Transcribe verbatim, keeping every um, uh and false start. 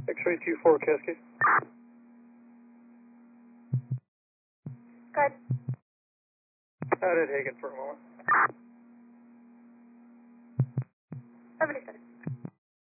X-ray two four Cascade. Good. Out at Hagen for a moment.